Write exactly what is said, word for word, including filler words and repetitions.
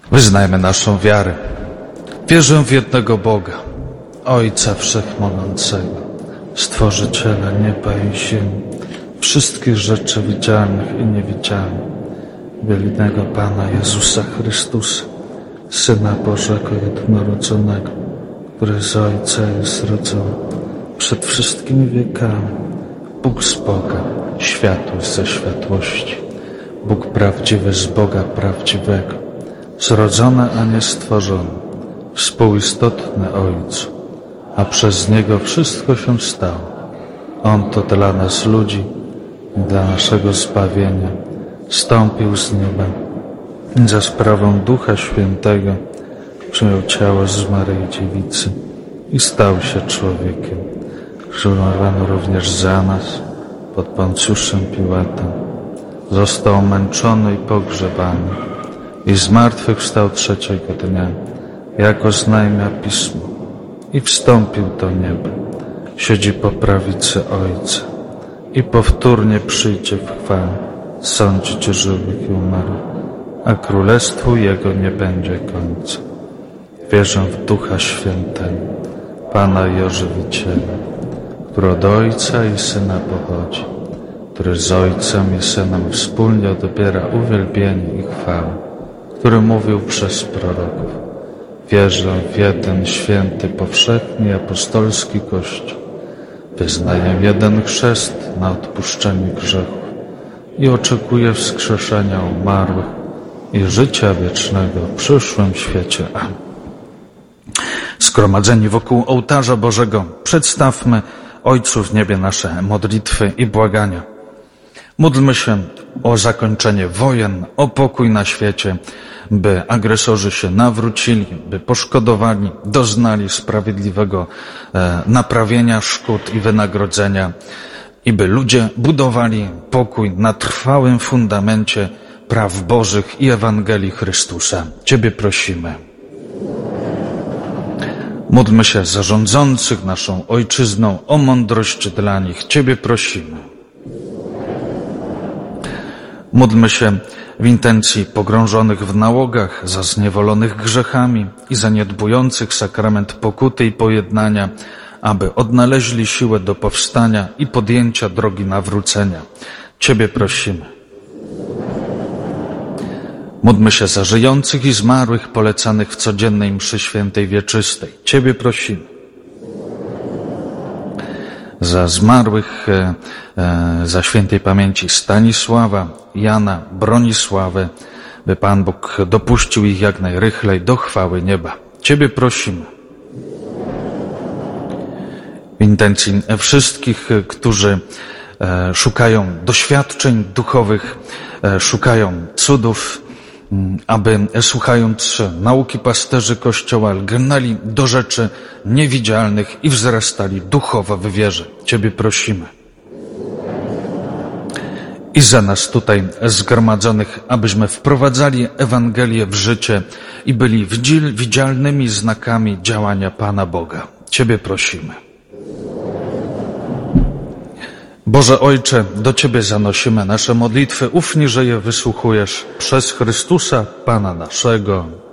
Wyznajmy naszą wiarę. Wierzę w jednego Boga, Ojca Wszechmogącego, Stworzyciela nieba i ziemi, wszystkich rzeczy widzialnych i niewidzialnych, jedynego Pana Jezusa Chrystusa, Syna Bożego Jednorodzonego, który z Ojca jest rodzony przed wszystkimi wiekami, Bóg z Boga, światłość ze światłości, Bóg prawdziwy z Boga prawdziwego, zrodzony, a nie stworzony, współistotny Ojcu, a przez Niego wszystko się stało. On to dla nas ludzi, dla naszego zbawienia, stąpił z nieba i za sprawą Ducha Świętego przyjął ciało z Maryi Dziewicy i stał się człowiekiem. Krzyżowano również za nas pod Poncjuszem Piłatem. Został męczony i pogrzebany i zmartwychwstał trzeciego dnia, jako oznajmia Pismo, i wstąpił do nieba. Siedzi po prawicy Ojca i powtórnie przyjdzie w chwale sądzić żywych i umarłych, a królestwu Jego nie będzie końca. Wierzę w Ducha Świętego, Pana i Ożywiciela, który od Ojca i Syna pochodzi, który z Ojcem i Synem wspólnie odbiera uwielbienie i chwałę, który mówił przez proroków. Wierzę w jeden święty, powszechny i apostolski Kościół. Wyznaję jeden chrzest na odpuszczenie grzechów i oczekuję wskrzeszenia umarłych i życia wiecznego w przyszłym świecie. Amen. Zgromadzeni wokół ołtarza Bożego, przedstawmy Ojcu w niebie nasze modlitwy i błagania. Módlmy się o zakończenie wojen, o pokój na świecie, by agresorzy się nawrócili, by poszkodowani doznali sprawiedliwego e, naprawienia szkód i wynagrodzenia i by ludzie budowali pokój na trwałym fundamencie praw Bożych i Ewangelii Chrystusa. Ciebie prosimy. Módlmy się za rządzących naszą ojczyzną, o mądrość dla nich. Ciebie prosimy. Módlmy się w intencji pogrążonych w nałogach, za zniewolonych grzechami i zaniedbujących sakrament pokuty i pojednania, aby odnaleźli siłę do powstania i podjęcia drogi nawrócenia. Ciebie prosimy. Módlmy się za żyjących i zmarłych polecanych w codziennej mszy świętej wieczystej. Ciebie prosimy. Za zmarłych, e, e, za świętej pamięci Stanisława, Jana, Bronisławę, by Pan Bóg dopuścił ich jak najrychlej do chwały nieba. Ciebie prosimy. W intencji wszystkich, którzy e, szukają doświadczeń duchowych, e, szukają cudów, aby słuchając nauki pasterzy Kościoła lgnęli do rzeczy niewidzialnych i wzrastali duchowo w wierze. Ciebie prosimy. I za nas tutaj zgromadzonych, abyśmy wprowadzali Ewangelię w życie i byli widzialnymi znakami działania Pana Boga. Ciebie prosimy. Boże Ojcze, do Ciebie zanosimy nasze modlitwy, ufni, że je wysłuchujesz przez Chrystusa, Pana naszego.